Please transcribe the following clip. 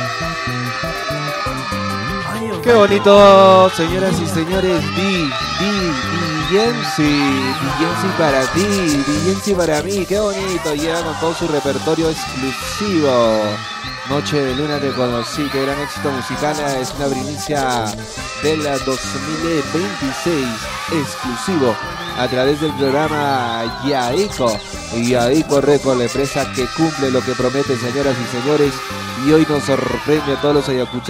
Qué bonito, señoras y señores. Vigency para ti, Vigency para mí. Qué bonito, llega con todo su repertorio exclusivo. Noche de Luna te conocí, qué gran éxito musical. Es una primicia del 2026, exclusivo a través del programa Yaico Record, la empresa que cumple lo que promete, señoras y señores, y hoy nos sorprende a todos los ayacuchanos.